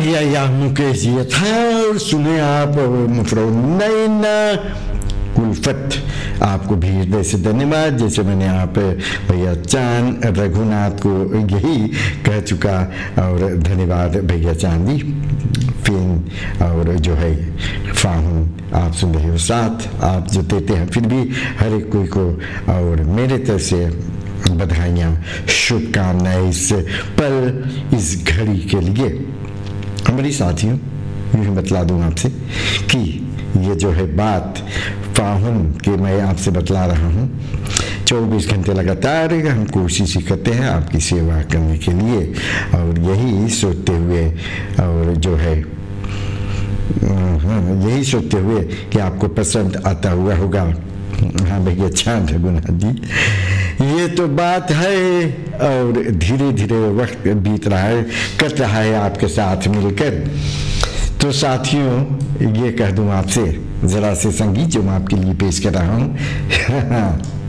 या मुकेश जी था और सुने आप मुफरोनैन उल्फत, आपको भी हृदय से धन्यवाद। जैसे मैंने आप भैया चांद रघुनाथ को यही कह चुका, और धन्यवाद भैया चांदी फिन और जो है फाहूं आप सुन रहे हो साथ आप जो देते हैं फिर भी हर एक कोई को, और मेरे तरफ से बधाइयाँ शुभकामनाएं इस पल इस घड़ी के लिए। हमारी साथियों यूँ बतला दूँ आपसे कि ये जो है बात फाहुन के मैं आपसे बतला रहा हूँ, 24 घंटे लगातार हम कोशिश ही करते हैं आपकी सेवा करने के लिए, और यही सोचते हुए और जो है यही सोचते हुए कि आपको पसंद आता हुआ होगा। हाँ भैया चांद रघुनाथ जी, ये तो बात है, और धीरे धीरे वक्त बीत रहा है, कट रहा है आपके साथ मिलकर। तो साथियों ये कह दूं आपसे, ज़रा से संगीत जो मैं आपके लिए पेश कर रहा हूँ